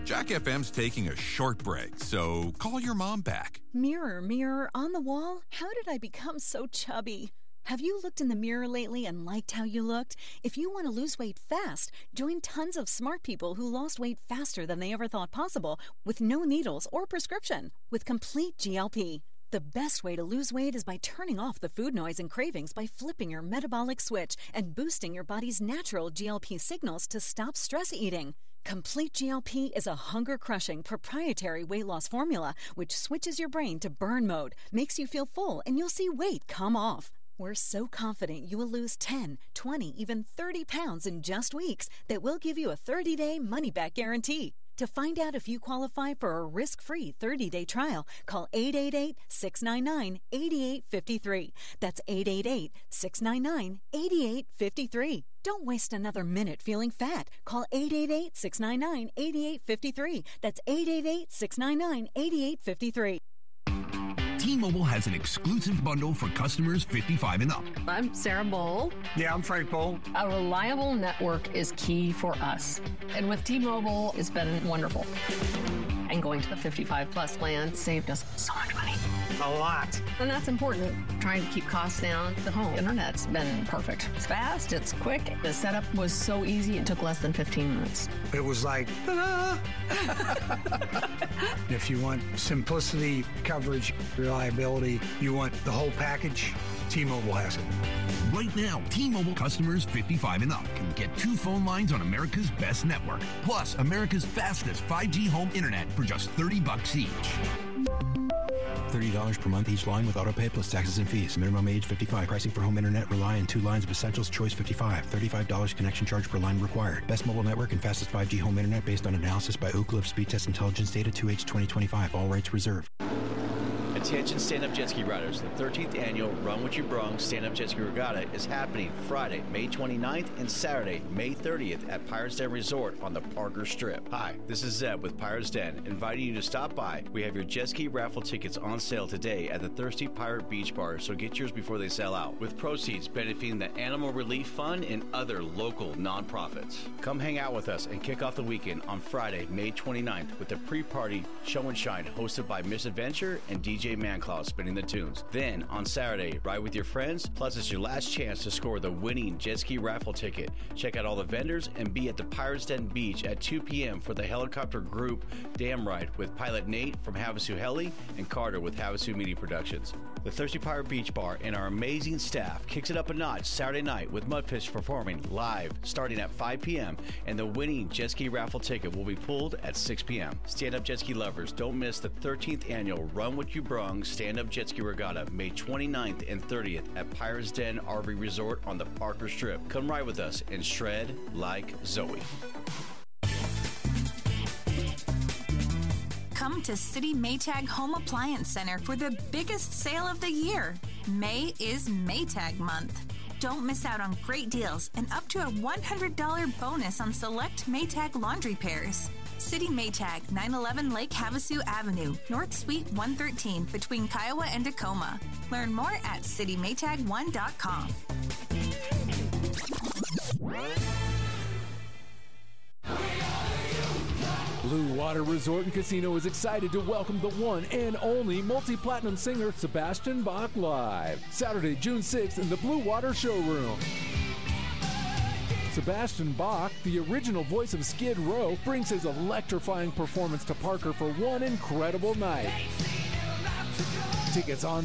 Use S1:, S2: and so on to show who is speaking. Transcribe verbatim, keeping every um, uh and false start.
S1: Jack F M's taking a short break, so call your mom back.
S2: Mirror, mirror on the wall, how did I become so chubby? Have you looked in the mirror lately and liked how you looked? If you want to lose weight fast, join tons of smart people who lost weight faster than they ever thought possible with no needles or prescription with Complete G L P. The best way to lose weight is by turning off the food noise and cravings by flipping your metabolic switch and boosting your body's natural G L P signals to stop stress eating. Complete G L P is a hunger-crushing proprietary weight loss formula which switches your brain to burn mode, makes you feel full, and you'll see weight come off. We're so confident you will lose ten, twenty, even thirty pounds in just weeks that we'll give you a thirty-day money-back guarantee. To find out if you qualify for a risk-free thirty-day trial, call eight eight eight, six nine nine, eight eight five three. That's eight eight eight, six nine nine, eight eight five three. Don't waste another minute feeling fat. Call eight eight eight, six nine nine, eight eight five three. That's eight eight eight, six nine nine, eight eight five three.
S3: T-Mobile has an exclusive bundle for customers fifty-five and up.
S4: I'm Sarah Bowl.
S5: Yeah, I'm Frank Bowl.
S4: A reliable network is key for us. And with T-Mobile, it's been wonderful. And going to the fifty-five plus plan saved us so much money.
S5: A lot.
S4: And that's important. Trying to keep costs down. The home internet's been perfect. It's fast, it's quick. The setup was so easy, it took less than fifteen minutes.
S5: It was like, ta-da! If you want simplicity, coverage, reliability, you want the whole package, T-Mobile has it.
S3: Right now, T-Mobile customers fifty-five and up can get two phone lines on America's best network, plus America's fastest five G home internet for just thirty bucks each.
S6: thirty dollars per month each line with autopay plus taxes and fees. Minimum age fifty-five. Pricing for home internet rely on two lines of Essentials Choice fifty-five. thirty-five dollars connection charge per line required. Best mobile network and fastest five G home internet based on analysis by Ookla of Speed Test Intelligence Data two H twenty twenty-five. All rights reserved.
S7: Attention stand-up jet ski riders. The thirteenth annual Run What You Brung stand-up jet ski regatta is happening Friday, May twenty-ninth and Saturday, May thirtieth at Pirates Den Resort on the Parker Strip. Hi, this is Zeb with Pirates Den, inviting you to stop by. We have your jet ski raffle tickets on sale today at the Thirsty Pirate Beach Bar, so get yours before they sell out, with proceeds benefiting the Animal Relief Fund and other local nonprofits. Come hang out with us and kick off the weekend on Friday, May twenty-ninth with a pre-party show and shine hosted by Miss Adventure and D J Manclaw spinning the tunes. Then on Saturday, ride with your friends, plus it's your last chance to score the winning jet ski raffle ticket. Check out all the vendors and be at the Pirates Den Beach at two p.m. for the helicopter group Dam Ride with pilot Nate from Havasu Heli and Carter with Havasu Media Productions. The Thirsty Pirate Beach Bar and our amazing staff kicks it up a notch Saturday night with Mudfish performing live starting at five p.m. and the winning jet ski raffle ticket will be pulled at six p.m. Stand-up jet ski lovers, don't miss the thirteenth annual Run What You Brung stand-up jet ski regatta May twenty-ninth and thirtieth at Pirates Den R V Resort on the Parker Strip. Come ride with us and shred like Zoe.
S8: Come to City Maytag Home Appliance Center for the biggest sale of the year. May is Maytag month. Don't miss out on great deals and up to a one hundred dollars bonus on select Maytag laundry pairs. City Maytag, nine eleven Lake Havasu Avenue, North Suite one thirteen, between Kiowa and Tacoma. Learn more at city maytag one dot com.
S9: Blue Water Resort and Casino is excited to welcome the one and only multi-platinum singer Sebastian Bach live Saturday, June sixth in the Blue Water Showroom. Sebastian Bach, the original voice of Skid Row, brings his electrifying performance to Parker for one incredible night. Tickets on